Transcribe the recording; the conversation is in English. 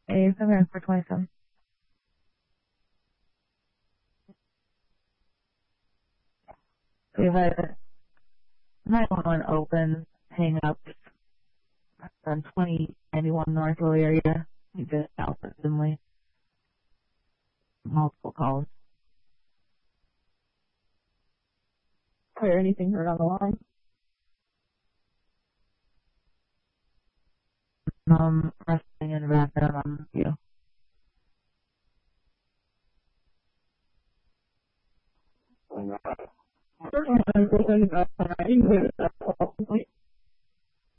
Hey, come here for 27. We have a 911 open hang up on 2091 Northville area. We just out suddenly. Multiple calls. Or anything heard on the line? Wrestling and background on you. I'm not. I don't know if there's anything else.